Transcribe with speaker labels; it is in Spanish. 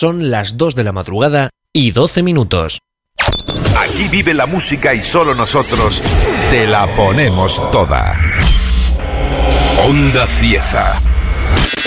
Speaker 1: Son las 2 de la madrugada y 12 minutos.
Speaker 2: Aquí vive la música y solo nosotros te la ponemos toda. Onda Cieza.